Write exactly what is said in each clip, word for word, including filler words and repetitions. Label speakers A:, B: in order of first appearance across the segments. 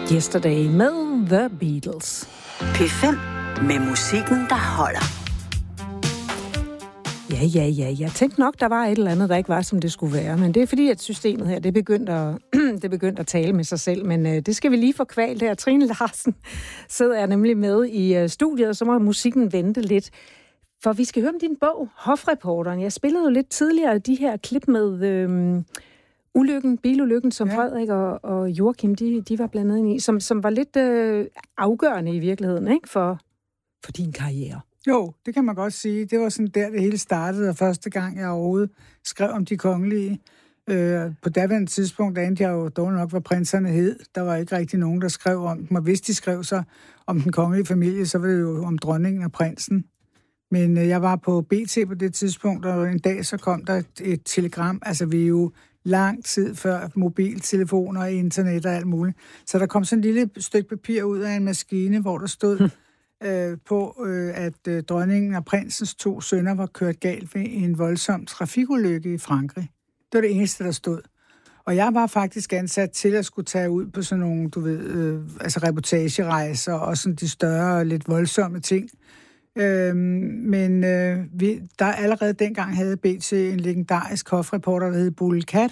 A: Yesterday med The Beatles.
B: P fem med musikken, der holder.
A: Ja, ja, ja. Jeg tænkte nok, der var et eller andet, der ikke var, som det skulle være. Men det er fordi, at systemet her, det begyndte at, det begyndte at tale med sig selv. Men uh, det skal vi lige få kvalt her. Trine Larsen sidder jeg nemlig med i uh, studiet, og så må musikken vente lidt. For vi skal høre om din bog, Hofreporteren. Jeg spillede jo lidt tidligere de her klip med øh, ulykken, bilulykken, som ja. Frederik og, og Joachim, de, de var blandet ind i, som, som var lidt øh, afgørende i virkeligheden, ikke? For, for din karriere.
C: Jo, det kan man godt sige. Det var sådan der, det hele startede, og første gang, jeg overhovedet skrev om de kongelige. Øh, på daværende tidspunkt, der endte jeg jo dog nok, hvad prinserne hed. Der var ikke rigtig nogen, der skrev om dem, og hvis de skrev så om den kongelige familie, så var det jo om dronningen og prinsen. Men øh, jeg var på B T på det tidspunkt, og en dag så kom der et, et telegram. Altså, vi er jo lang tid før mobiltelefoner og internet og alt muligt. Så der kom sådan et lille stykke papir ud af en maskine, hvor der stod øh, på, øh, at øh, dronningen og prinsens to sønner var kørt galt ved en voldsom trafikulykke i Frankrig. Det var det eneste, der stod. Og jeg var faktisk ansat til at skulle tage ud på sådan nogle, du ved, øh, altså reportagerejser og sådan de større, lidt voldsomme ting. Øhm, men øh, vi, der allerede dengang havde B T en legendarisk hofreporter, der hed Bulle Kat,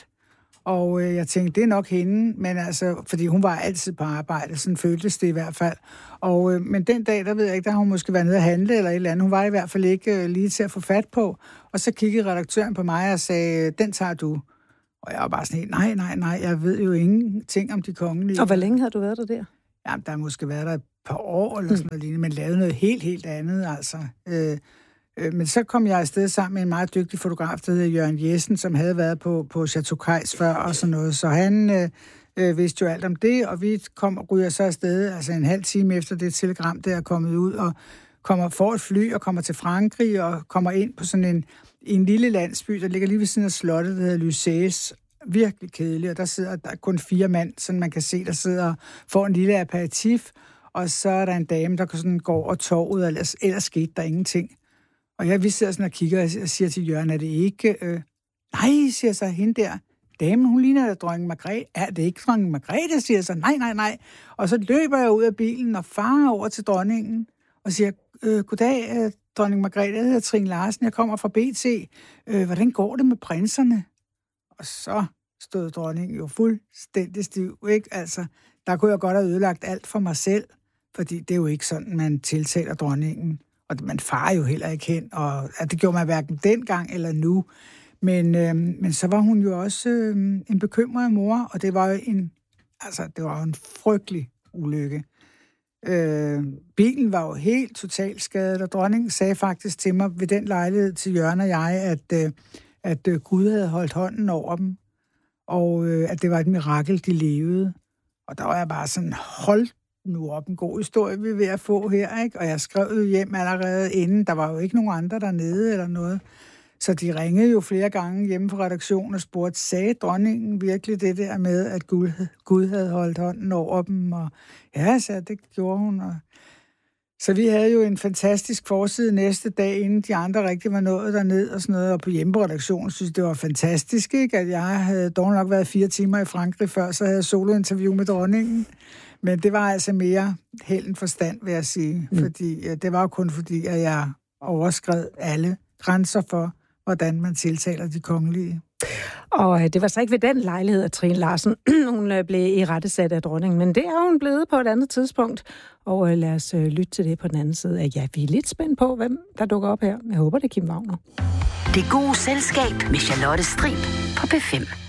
C: og øh, jeg tænkte, det er nok hende, men altså, fordi hun var altid på arbejde, sådan føltes det i hvert fald. Og, øh, men den dag, der ved jeg ikke, der har hun måske været nede at handle eller et eller andet, hun var i hvert fald ikke øh, lige til at få fat på, og så kiggede redaktøren på mig og sagde, den tager du. Og jeg var bare sådan helt, nej, nej, nej, jeg ved jo ingenting om de kongelige.
A: Og hvor længe havde du været der der?
C: Jamen, der har måske været der et par år eller sådan noget lignende, men lavede noget helt, helt andet, altså. Øh, øh, men så kom jeg afsted sammen med en meget dygtig fotograf, der hedder Jørgen Jessen, som havde været på, på Chateau Cajs før og sådan noget, så han øh, øh, vidste jo alt om det, og vi kom og ryger så afsted, altså en halv time efter det telegram, der er kommet ud, og kommer for et fly og kommer til Frankrig og kommer ind på sådan en, en lille landsby, der ligger lige ved siden af slottet, der hedder Lycées. Virkelig kedelig, og der sidder der er kun fire mand, sådan man kan se, der sidder og får en lille aperitif, og så er der en dame, der sådan går over torvet, og ellers, ellers skete der ingenting. Og jeg, vi sidder sådan og kigger, og siger til Jørgen, er det ikke... Øh... Nej, siger så hende der. Damen, hun ligner da dronning Margrethe. Er det ikke dronning Margrethe, siger så. Nej, nej, nej. Og så løber jeg ud af bilen og farer over til dronningen, og siger, øh, goddag, øh, dronning Margrethe, jeg hedder Trine Larsen, jeg kommer fra B T. Øh, hvordan går det med prinserne? Og så stod dronningen jo fuldstændig stiv, ikke? Altså, der kunne jeg godt have ødelagt alt for mig selv, fordi det er jo ikke sådan, man tiltaler dronningen. Og man farer jo heller ikke hen, og at det gjorde man hverken dengang eller nu. Men, øh, men så var hun jo også øh, en bekymret mor, og det var jo en, altså, det var jo en frygtelig ulykke. Øh, bilen var jo helt totalt skadet, og dronningen sagde faktisk til mig ved den lejlighed til Jørgen og jeg, at, øh, at øh, Gud havde holdt hånden over dem, og øh, at det var et mirakel, de levede. Og der var jeg bare sådan, hold nu op, en god historie, vi er ved at få her, ikke? Og jeg skrev jo hjem allerede inden, der var jo ikke nogen andre dernede eller noget. Så de ringede jo flere gange hjemme fra redaktionen og spurgte, sagde dronningen virkelig det der med, at Gud, Gud havde holdt hånden over dem? Og ja, så det gjorde hun. Og så vi havde jo en fantastisk forside næste dag, inden de andre rigtig var nået derned og sådan noget. Og på hjemme på redaktionen synes det var fantastisk, ikke? At jeg havde dog nok været fire timer i Frankrig før, så havde jeg solointerview med dronningen. Men det var altså mere held end forstand, vil jeg sige. Mm. Fordi det var jo kun fordi, at jeg overskred alle grænser for, hvordan man tiltaler de kongelige.
A: Og det var så ikke ved den lejlighed, at Trine Larsen hun blev irettesat af dronningen, men det er hun blevet på et andet tidspunkt. Og lad os lytte til det på den anden side. Ja, vi er lidt spændt på, hvem der dukker op her. Jeg håber, det er Kim Wagner.
B: Det gode selskab med Charlotte Strib på P fem.